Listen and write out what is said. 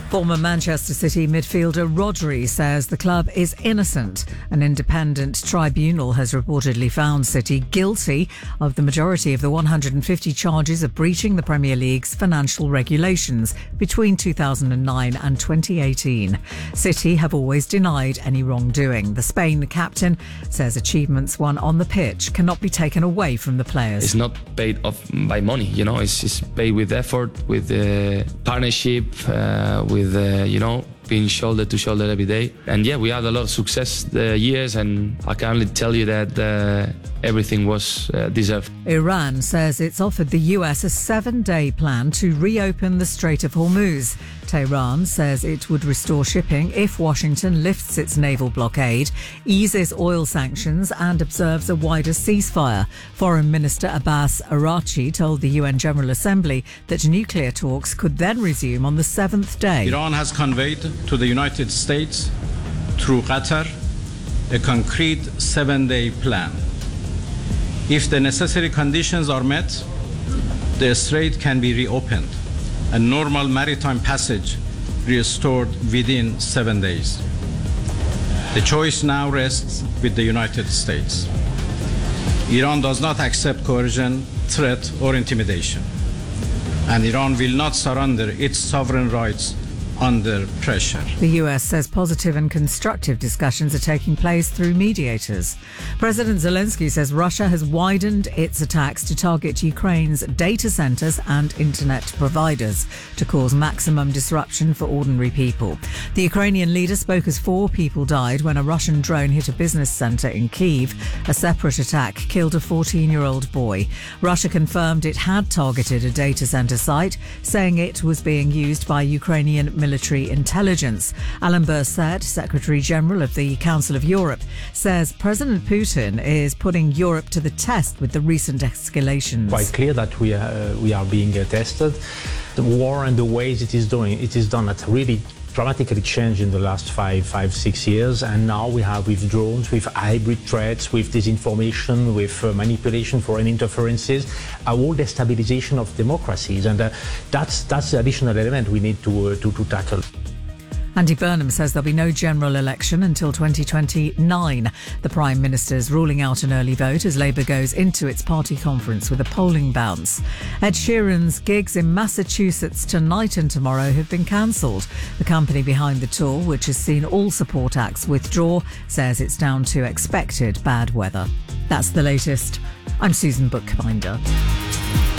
Former Manchester City midfielder Rodri says the club is innocent. An independent tribunal has reportedly found City guilty of the majority of the 150 charges of breaching the Premier League's financial regulations between 2009 and 2018. City have always denied any wrongdoing. The Spain captain says achievements won on the pitch cannot be taken away from the players. It's not paid off by money, it's paid with effort, with partnership, with being shoulder to shoulder every day. And we had a lot of success the years, and I can only tell you that everything was deserved. Iran says it's offered the US a 7-day plan to reopen the Strait of Hormuz. Tehran says it would restore shipping if Washington lifts its naval blockade, eases oil sanctions and observes a wider ceasefire. Foreign Minister Abbas Araghchi told the UN General Assembly that nuclear talks could then resume on the 7th day. Iran has conveyed to the United States, through Qatar, a concrete 7-day plan. If the necessary conditions are met, the strait can be reopened and normal maritime passage restored within 7 days. The choice now rests with the United States. Iran does not accept coercion, threat, or intimidation, and Iran will not surrender its sovereign rights under pressure. The US says positive and constructive discussions are taking place through mediators. President Zelensky says Russia has widened its attacks to target Ukraine's data centers and internet providers to cause maximum disruption for ordinary people. The Ukrainian leader spoke as 4 people died when a Russian drone hit a business center in Kyiv. A separate attack killed a 14-year-old boy. Russia confirmed it had targeted a data center site, saying it was being used by Ukrainian military intelligence. Alan Berset, Secretary General of the Council of Europe, says President Putin is putting Europe to the test with the recent escalations. Quite clear that we are being tested. The war and the ways it is done at really dramatically changed in the last 5-6 years, and now we have with drones, with hybrid threats, with disinformation, with manipulation, foreign interferences, a whole destabilization of democracies, and that's the additional element we need to tackle. Andy Burnham says there'll be no general election until 2029. The Prime Minister's ruling out an early vote as Labour goes into its party conference with a polling bounce. Ed Sheeran's gigs in Massachusetts tonight and tomorrow have been cancelled. The company behind the tour, which has seen all support acts withdraw, says it's down to expected bad weather. That's the latest. I'm Susan Bookbinder.